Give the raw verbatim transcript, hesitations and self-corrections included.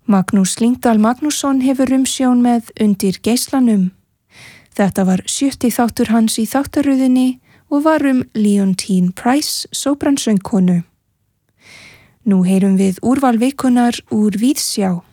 Magnús Lyngdal Magnússon hefur umsjón með Undir geislanum. Þetta var sjötti þáttur hans í þáttaröðinni og var um Leontine Price, sópransöngkonu. Nú heyrum við úrval vikunar úr Víðsjá.